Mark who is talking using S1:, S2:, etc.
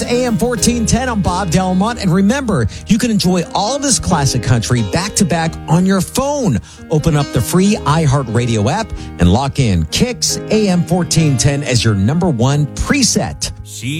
S1: AM 1410. I'm Bob Delmont. And remember, you can enjoy all of this classic country back to back on your phone. Open up the free iHeartRadio app and lock in Kicks AM 1410 as your number one preset.